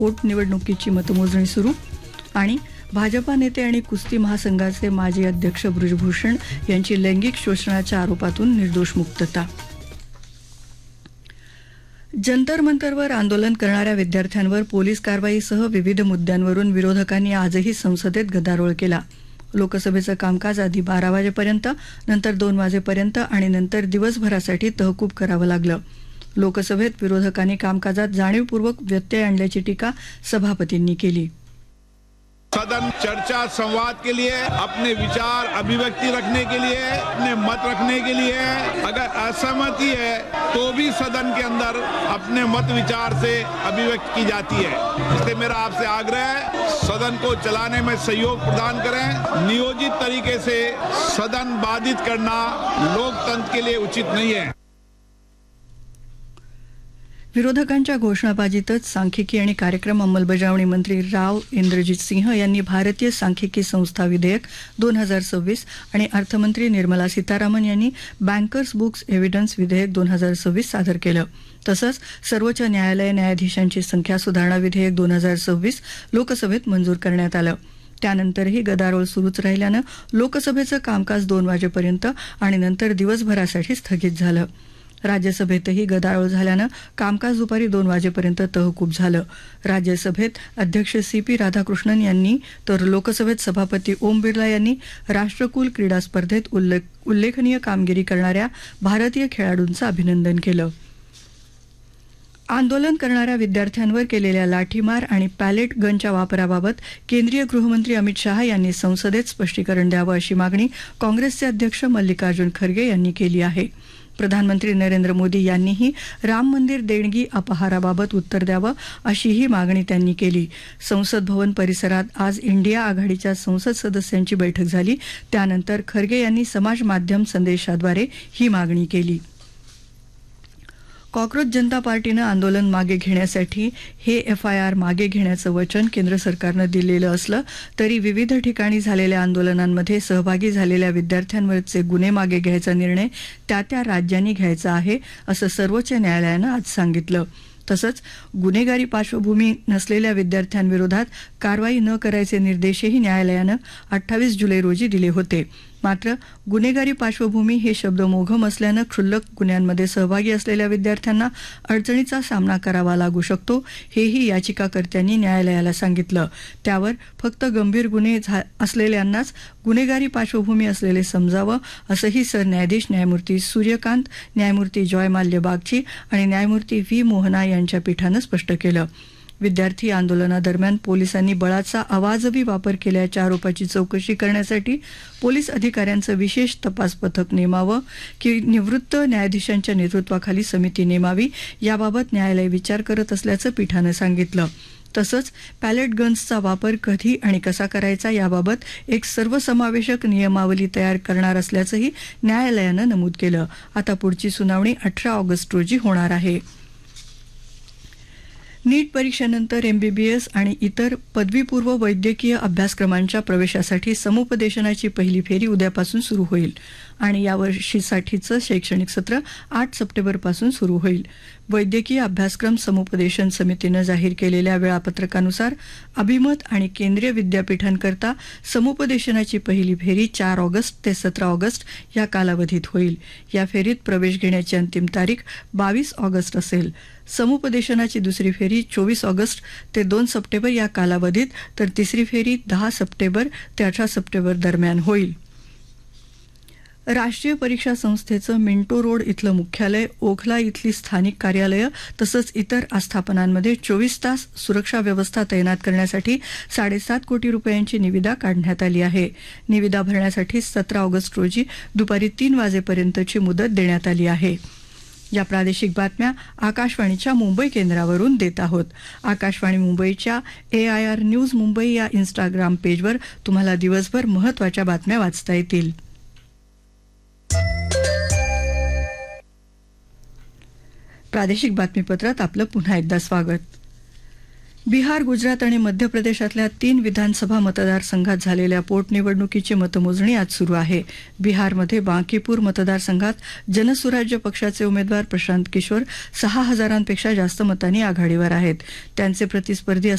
पोटनिवडणुकीची मतमोजणी सुरू आणि भाजपा नेते आणि कुस्ती महासंघाचे माजी अध्यक्ष बृजभूषण यांची लैंगिक शोषणाच्या आरोपातून निर्दोष मुक्तता. जंतर मंतरवर आंदोलन करणाऱ्या विद्यार्थ्यांवर पोलीस कारवाईसह विविध मुद्द्यांवरून विरोधकांनी आजही संसदेत गदारोळ केला. लोकसभेचं कामकाज आधी 12 वाजेपर्यंत, नंतर 2 वाजेपर्यंत आणि नंतर दिवसभरासाठी तहकूब करावं लागलं. लोकसभेत विरोधकांनी कामकाजात जाणीवपूर्वक व्यत्यय आणल्याची टीका सभापतींनी केली. सदन चर्चा संवाद के लिए, अपने विचार अभिव्यक्ति रखने के लिए, अपने मत रखने के लिए, अगर असहमति है तो भी सदन के अंदर अपने मत विचार से अभिव्यक्त की जाती है. इसलिए मेरा आपसे आग्रह है, सदन को चलाने में सहयोग प्रदान करें. नियोजित तरीके से सदन बाधित करना लोकतंत्र के लिए उचित नहीं है. विरोधकांच्या घोषणाबाजीतच सांख्यिकी आणि कार्यक्रम अंमलबजावणी मंत्री राव इंद्रजित सिंह यांनी भारतीय सांख्यिकी संस्था विधेयक 2026 आणि अर्थमंत्री निर्मला सीतारामन यांनी बँकर्स बुक्स एव्हिडन्स विधेयक 2026 सादर केलं. तसंच सर्वोच्च न्यायालय न्यायाधीशांची संख्या सुधारणा विधेयक 2026 लोकसभेत मंजूर करण्यात आलं. त्यानंतरही गदारोळ सुरूच राहिल्यानं लोकसभेचं कामकाज 2 वाजेपर्यंत आणि नंतर दिवसभरासाठी स्थगित झालं. राज्यसभेतही गदारोळ झाल्यानं कामकाज दुपारी 2 वाजेपर्यंत तहकूब झालं. राज्यसभेत अध्यक्ष CP राधाकृष्णन यांनी तर लोकसभेत सभापती ओम बिर्ला यांनी राष्ट्रकुल क्रीडा स्पर्धेत उल्लेखनीय कामगिरी करणाऱ्या भारतीय खेळाडूंचं अभिनंदन केलं. आंदोलन करणाऱ्या विद्यार्थ्यांवर केलेल्या लाठीमार आणि पॅलेट गनच्या वापराबाबत केंद्रीय गृहमंत्री अमित शहा यांनी संसदेत स्पष्टीकरण द्यावं अशी मागणी काँग्रेसचे अध्यक्ष मल्लिकार्जुन खरगे यांनी केली आहे. प्रधानमंत्री नरेंद्र मोदी यांनीही राम मंदिर देणगी अपहाराबाबत उत्तर द्यावं अशीही मागणी त्यांनी केली. संसद भवन परिसरात आज इंडिया आघाडीच्या संसद सदस्यांची बैठक झाली. त्यानंतर खरगे यांनी समाज माध्यम संदेशाद्वारे ही मागणी केली. कॉक्रोच जनता पार्टीनं आंदोलन मागे घेण्यासाठी हे FIR मागे घेण्याचं वचन केंद्र सरकारनं दिलेलं असलं तरी विविध ठिकाणी झालेल्या आंदोलनांमध्ये सहभागी झालेल्या विद्यार्थ्यांवरचे गुन्हे मागे घ्यायचा निर्णय त्या राज्यांनी घ्यायचा आहे असं सर्वोच्च न्यायालयानं आज सांगितलं. तसंच गुन्हेगारी पार्श्वभूमी नसलेल्या विद्यार्थ्यांविरोधात कारवाई न करायचे निर्देशही न्यायालयानं 28 जुलै रोजी दिले होते. मात्र गुन्हेगारी पार्श्वभूमी हे शब्द मोघम असल्यानं क्षुल्लक गुन्ह्यांमध्ये सहभागी असलेल्या विद्यार्थ्यांना अडचणीचा सामना करावा लागू शकतो हेही याचिकाकर्त्यांनी न्यायालयाला सांगितलं. त्यावर फक्त गंभीर गुन्हे असलेल्यांनाच गुन्हेगारी पार्श्वभूमी असलेले समजावं असंही सरन्यायाधीश न्यायमूर्ती सूर्यकांत, न्यायमूर्ती जॉय माल्य बागची आणि न्यायमूर्ती V मोहना यांच्या पीठानं स्पष्ट केलं. विद्यार्थी आंदोलनादरम्यान पोलिसांनी बळाचा अवाजवी वापर केल्याच्या आरोपाची चौकशी करण्यासाठी पोलीस अधिकाऱ्यांचं विशेष तपास पथक नेमावं की निवृत्त न्यायाधीशांच्या नेतृत्वाखाली समिती नेमावी याबाबत न्यायालय विचार करत असल्याचं पीठानं सांगितलं. तसंच पॅलेट गन्सचा वापर कधी आणि कसा करायचा याबाबत एक सर्वसमावेशक नियमावली तयार करणार असल्याचंही न्यायालयानं नमूद केलं. आता पुढची सुनावणी 18 ऑगस्ट रोजी होणार आहे. नीट परीक्षेनंतर MBBS आणि इतर पदवीपूर्व वैद्यकीय अभ्यासक्रमांच्या प्रवेशासाठी समुपदेशनाची पहिली फेरी उद्यापासून सुरू होईल आणि यावर्षीसाठीचं शैक्षणिक सत्र 8 सप्टेंबरपासून सुरू होईल. वैद्यकीय अभ्यासक्रम समुपदेशन समितीनं जाहीर केलेल्या वेळापत्रकानुसार अभिमत आणि केंद्रीय विद्यापीठांकरता समुपदेशनाची पहिली फेरी 4 ऑगस्ट ते 17 ऑगस्ट या कालावधीत होईल. या फेरीत प्रवेश घेण्याची अंतिम तारीख 22 ऑगस्ट असेल. समुपदेशनाची दुसरी फेरी 24 ऑगस्ट ते 2 सप्टेंबर या कालावधीत तर तिसरी फेरी 10 सप्टेंबर ते 18 सप्टेंबर दरम्यान होईल. राष्ट्रीय परीक्षा संस्थेचं मिंटो रोड इथलं मुख्यालय, ओखला इथली स्थानिक कार्यालयं तसंच इतर आस्थापनांमध्ये 24 तास सुरक्षा व्यवस्था तैनात करण्यासाठी 7.5 कोटी रुपयांची निविदा काढण्यात आली आहे. निविदा भरण्यासाठी 17 ऑगस्ट रोजी दुपारी 3 वाजेपर्यंतची मुदत देण्यात आली आहे. या प्रादेशिक बातम्या आकाशवाणीच्या मुंबई केंद्रावरून देत आहोत. आकाशवाणी मुंबईच्या AIR न्यूज मुंबई या इंस्टाग्राम पेजवर तुम्हाला दिवसभर महत्त्वाच्या बातम्या वाचता येतील. प्रादेशिक बातमीपत्रात आपलं पुन्हा एकदा स्वागत. बिहार, गुजरात आणि मध्य प्रदेशातल्या 3 विधानसभा मतदारसंघात झालेल्या पोटनिवडणुकीची मतमोजणी आज सुरू आहे. बिहारमध्ये बांकीपूर मतदारसंघात जनसुराज्य पक्षाचे उमेदवार प्रशांत किशोर 6,000पेक्षा जास्त मतांनी आघाडीवर आहेत. त्यांचे प्रतिस्पर्धी